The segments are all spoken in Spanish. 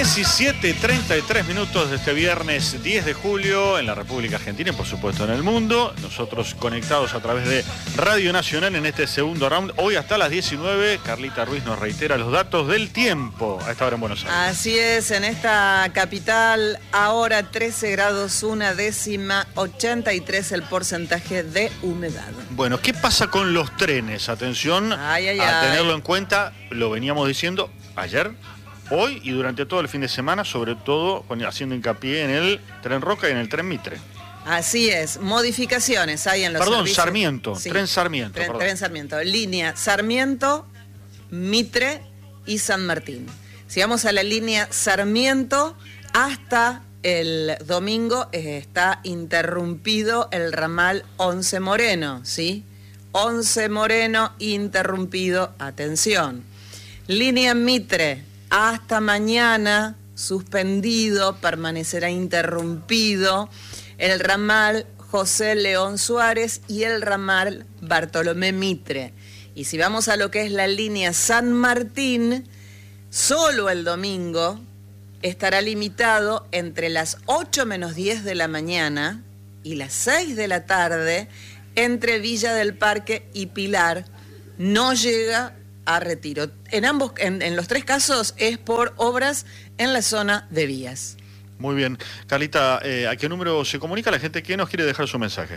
17:33 minutos de este viernes 10 de julio en la República Argentina y por supuesto en el mundo. Nosotros conectados a través de Radio Nacional en este segundo round. Hoy hasta las 19, Carlita Ruiz nos reitera los datos del tiempo a esta hora en Buenos Aires. Así es, en esta capital ahora 13 grados, una décima, 83 el porcentaje de humedad. Bueno, ¿qué pasa con los trenes? Atención a tenerlo en cuenta, lo veníamos diciendo ayer, hoy y durante todo el fin de semana, sobre todo haciendo hincapié en el tren Roca y en el tren Mitre. Así es, modificaciones hay en los servicios. Sarmiento, sí. Tren Sarmiento. Tren Sarmiento, línea Sarmiento, Mitre y San Martín. Si vamos a la línea Sarmiento, hasta el domingo está interrumpido el ramal 11 Moreno, ¿sí? 11 Moreno interrumpido, atención. Línea Mitre, hasta mañana suspendido, permanecerá interrumpido el ramal José León Suárez y el ramal Bartolomé Mitre. Y si vamos a lo que es la línea San Martín, solo el domingo estará limitado entre las 8 menos 10 de la mañana y las 6 de la tarde entre Villa del Parque y Pilar. No llega a Retiro. En los tres casos es por obras en la zona de vías. Muy bien. Carlita, ¿a qué número se comunica la gente que nos quiere dejar su mensaje?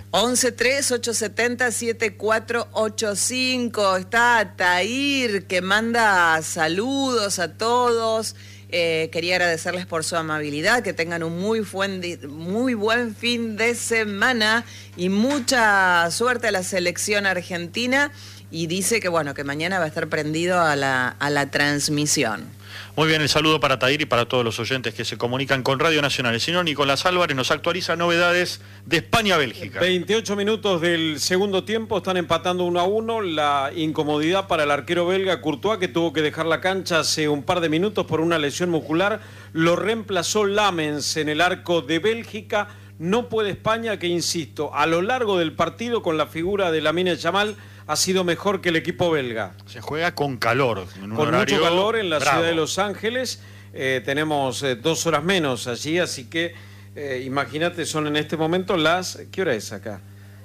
11-3-870-7485. Está Tair, que manda saludos a todos. Quería agradecerles por su amabilidad, que tengan un muy buen fin de semana y mucha suerte a la selección argentina. Y dice que bueno, que mañana va a estar prendido a la transmisión. Muy bien, el saludo para Tair y para todos los oyentes que se comunican con Radio Nacional. El señor Nicolás Álvarez nos actualiza novedades de España-Bélgica. 28 minutos del segundo tiempo, están empatando 1-1. La incomodidad para el arquero belga Courtois, que tuvo que dejar la cancha hace un par de minutos por una lesión muscular. Lo reemplazó Lamens en el arco de Bélgica. No puede España, que insisto, a lo largo del partido con la figura de Lamine Yamal ha sido mejor que el equipo belga. Se juega con calor. Con mucho calor en la ciudad de Los Ángeles. Tenemos 2 horas menos allí, así que imagínate, son en este momento las... ¿Qué hora es acá?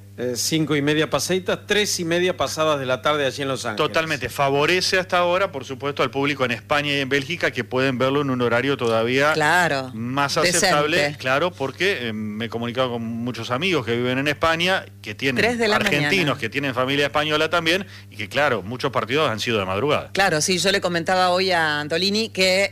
5:30 pasaditas, 3:30 pasadas de la tarde allí en Los Ángeles. Totalmente, favorece hasta ahora, por supuesto, al público en España y en Bélgica, que pueden verlo en un horario todavía más aceptable. Decente. Claro, porque me he comunicado con muchos amigos que viven en España, que tienen argentinos, mañana, que tienen familia española también, y que claro, muchos partidos han sido de madrugada. Claro, sí, yo le comentaba hoy a Antolini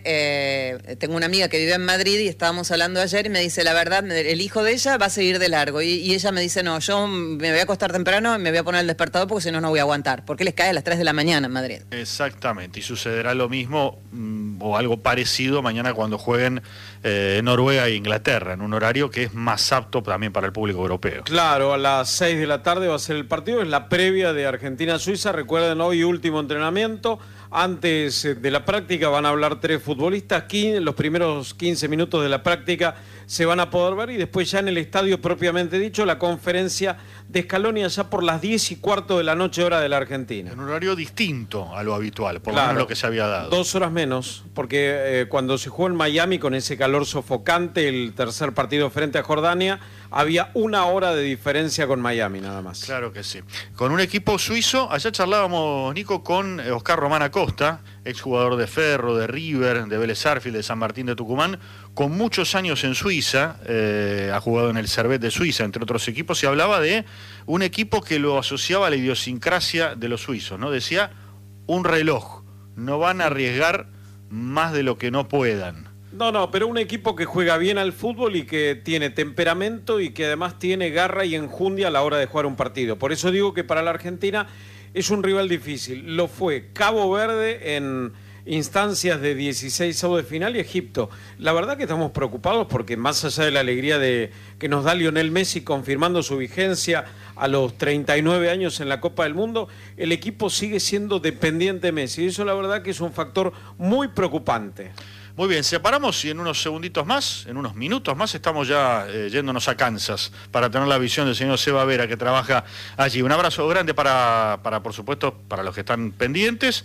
que tengo una amiga que vive en Madrid y estábamos hablando ayer y me dice, la verdad, el hijo de ella va a seguir de largo, y ella me dice, no, yo me voy a acostar temprano y me voy a poner el despertador porque si no, no voy a aguantar. Porque les cae a las 3 de la mañana en Madrid. Exactamente, y sucederá lo mismo o algo parecido mañana cuando jueguen Noruega e Inglaterra, en un horario que es más apto también para el público europeo. Claro, a las 6 de la tarde va a ser el partido, es la previa de Argentina-Suiza. Recuerden, hoy último entrenamiento. Antes de la práctica van a hablar 3 futbolistas. Los primeros 15 minutos de la práctica se van a poder ver y después ya en el estadio propiamente dicho, la conferencia de Scaloni allá por las 10:15 de la noche, hora de la Argentina. En un horario distinto a lo habitual, por lo menos lo que se había dado. 2 horas menos, porque cuando se jugó en Miami con ese calor sofocante, el tercer partido frente a Jordania, había 1 hora de diferencia con Miami nada más. Claro que sí. Con un equipo suizo, allá charlábamos, Nico, con Oscar Román Acosta, exjugador de Ferro, de River, de Vélez Sarsfield, de San Martín de Tucumán, con muchos años en Suiza, ha jugado en el Servette de Suiza, entre otros equipos, y hablaba de un equipo que lo asociaba a la idiosincrasia de los suizos, ¿no? Decía, un reloj, no van a arriesgar más de lo que no puedan. No, pero un equipo que juega bien al fútbol y que tiene temperamento y que además tiene garra y enjundia a la hora de jugar un partido. Por eso digo que para la Argentina es un rival difícil. Lo fue Cabo Verde en instancias de 16avos de final y Egipto. La verdad que estamos preocupados porque más allá de la alegría de que nos da Lionel Messi confirmando su vigencia a los 39 años en la Copa del Mundo, el equipo sigue siendo dependiente de Messi. Y eso la verdad que es un factor muy preocupante. Muy bien, separamos y en unos segunditos más, en unos minutos más, estamos ya yéndonos a Kansas para tener la visión del señor Seba Vera, que trabaja allí. Un abrazo grande para por supuesto, para los que están pendientes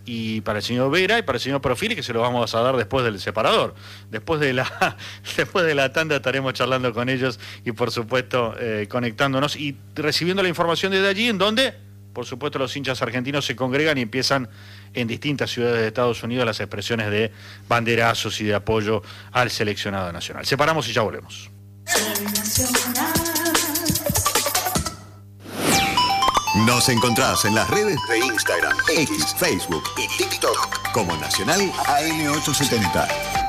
y para el señor Vera y para el señor Profili, que se lo vamos a dar después del separador. Después de la tanda estaremos charlando con ellos y por supuesto conectándonos y recibiendo la información desde allí, en donde por supuesto los hinchas argentinos se congregan y empiezan en distintas ciudades de Estados Unidos las expresiones de banderazos y de apoyo al seleccionado nacional. Separamos y ya volvemos. Nos encontrás en las redes de Instagram, X, Facebook y TikTok como Nacional AM870.